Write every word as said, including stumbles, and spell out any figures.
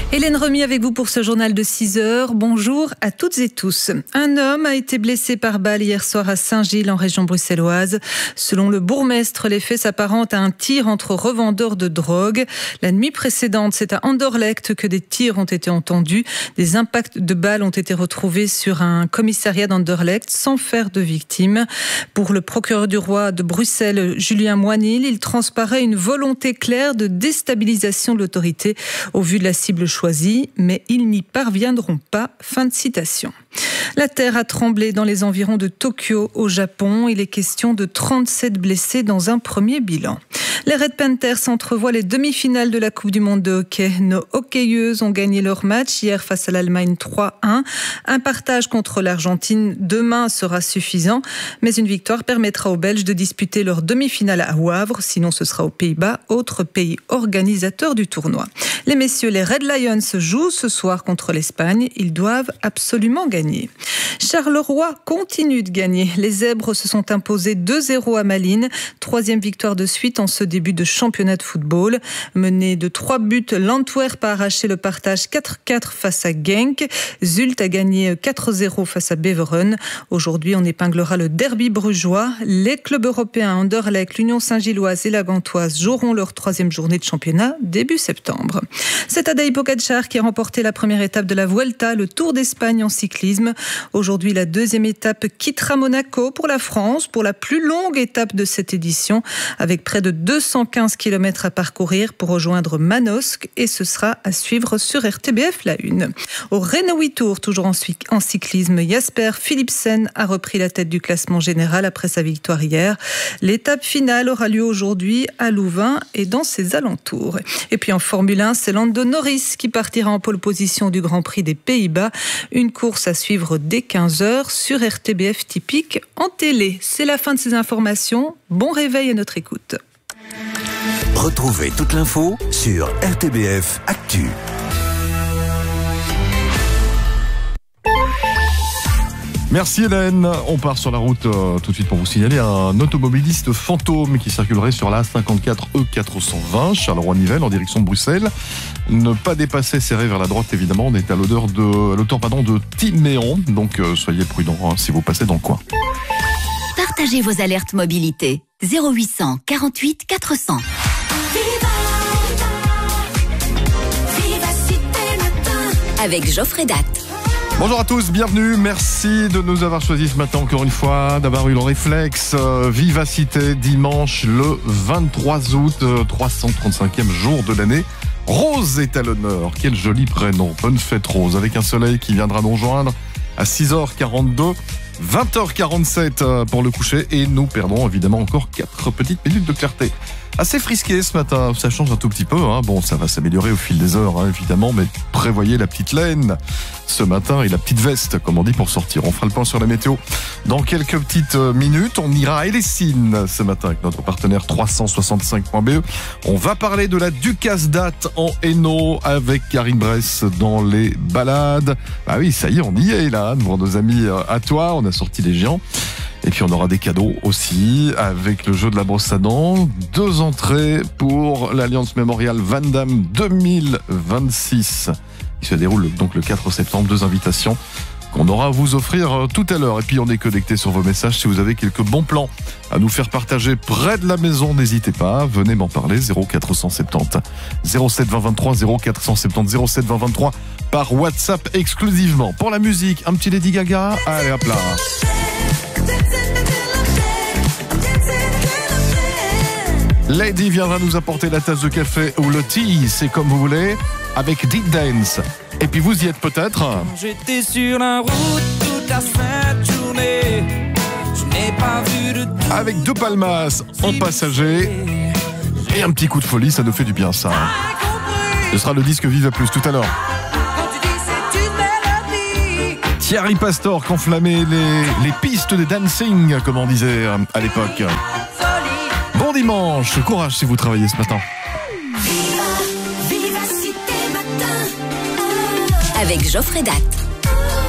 Hélène Remy avec vous pour ce journal de six heures. Bonjour à toutes et tous. Un homme a été blessé par balle hier soir à Saint-Gilles en région bruxelloise. Selon le bourgmestre, les faits s'apparentent à un tir entre revendeurs de drogue. La nuit précédente, c'est à Anderlecht que des tirs ont été entendus. Des impacts de balles ont été retrouvés sur un commissariat d'Anderlecht sans faire de victimes. Pour le procureur du roi de Bruxelles, Julien Moinil, il transparaît une volonté claire de déstabilisation de l'autorité au vu de la cible choisie. Mais ils n'y parviendront pas. Fin de citation. La terre a tremblé dans les environs de Tokyo, au Japon. Il est question de trente-sept blessés dans un premier bilan. Les Red Panthers entrevoient les demi-finales de la Coupe du Monde de hockey. Nos hockeyeuses ont gagné leur match hier face à l'Allemagne trois un. Un partage contre l'Argentine demain sera suffisant, mais une victoire permettra aux Belges de disputer leur demi-finale à Wavre. Sinon, ce sera aux Pays-Bas, autre pays organisateur du tournoi. Les messieurs, les Red Lions jouent ce soir contre l'Espagne. Ils doivent absolument gagner. Charleroi continue de gagner. Les Zèbres se sont imposés deux zéro à Malines. Troisième victoire de suite en ce début de championnat de football. Mené de trois buts, l'Antwerp a arraché le partage quatre quatre face à Genk. Zult a gagné quatre zéro face à Beveren. Aujourd'hui, on épinglera le derby brugeois. Les clubs européens Anderlecht, l'Union Saint-Gilloise et la Gantoise joueront leur troisième journée de championnat début septembre. C'est Tadej Pogačar qui a remporté la première étape de la Vuelta, le Tour d'Espagne en cyclisme. Aujourd'hui, la deuxième étape quittera Monaco pour la France, pour la plus longue étape de cette édition, avec près de deux cent quinze kilomètres à parcourir pour rejoindre Manosque, et ce sera à suivre sur R T B F La Une. Au Renault Tour, toujours en cyclisme, Jasper Philipsen a repris la tête du classement général après sa victoire hier. L'étape finale aura lieu aujourd'hui à Louvain et dans ses alentours. Et puis en Formule un, c'est Lando Norris qui partira en pole position du Grand Prix des Pays-Bas. Une course à suivre dès quinze heures sur R T B F typique en télé. C'est la fin de ces informations. Bon réveil à notre écoute. Retrouvez toute l'info sur R T B F Actu. Merci Hélène. On part sur la route euh, tout de suite pour vous signaler un automobiliste fantôme qui circulerait sur la A cinquante-quatre E quatre cent vingt, Charleroi-Nivelles, en direction de Bruxelles. Ne pas dépasser, serré vers la droite évidemment. On est à l'odeur de, à l'auteur pardon, de Timéon, donc euh, soyez prudents hein, si vous passez dans le coin. Partagez vos alertes mobilité. zéro huit cent quarante-huit quatre cents. Avec Geoffrey Datt. Bonjour à tous, bienvenue, merci de nous avoir choisis ce matin encore une fois, d'avoir eu le réflexe. euh, Vivacité, dimanche le vingt-trois août, euh, trois cent trente-cinquième jour de l'année. Rose est à l'honneur, quel joli prénom, bonne fête Rose, avec un soleil qui viendra nous rejoindre à six heures quarante-deux, vingt heures quarante-sept pour le coucher, et nous perdrons évidemment encore quatre petites minutes de clarté. Assez frisqué ce matin, ça change un tout petit peu, hein. Bon, ça va s'améliorer au fil des heures, hein, évidemment, mais prévoyez la petite laine ce matin et la petite veste, comme on dit, pour sortir. On fera le point sur la météo dans quelques petites minutes. On ira à Hellessine ce matin avec notre partenaire trois cent soixante-cinq point B E. On va parler de la Ducasse Date en Hainaut avec Karine Bress dans les balades. Bah oui, ça y est, on y est là, devant nos amis à toi, on a sorti les géants. Et puis on aura des cadeaux aussi avec le jeu de la brosse à dents. Deux entrées pour l'Alliance Mémorial Van Damme deux mille vingt-six qui se déroule donc le quatre septembre. Deux invitations qu'on aura à vous offrir tout à l'heure. Et puis on est connecté sur vos messages. Si vous avez quelques bons plans à nous faire partager près de la maison, n'hésitez pas. Venez m'en parler. zéro quatre cent soixante-dix zéro sept vingt vingt-trois zéro quatre cent soixante-dix zéro sept vingt vingt-trois par WhatsApp exclusivement. Pour la musique, un petit Lady Gaga. Allez hop là. Lady viendra nous apporter la tasse de café ou le tea, c'est comme vous voulez, avec Deep Dance. Et puis vous y êtes peut-être. J'étais sur la route toute la sainte journée. Je n'ai pas vu de tout. Avec deux palmas en passager et un petit coup de folie, ça nous fait du bien ça. Ce sera le disque Vive à Plus tout à l'heure. Thierry Pastor qui enflammait les, les pistes de dancing, comme on disait à l'époque. Bon dimanche, courage si vous travaillez ce matin. Avec Geoffrey Datt.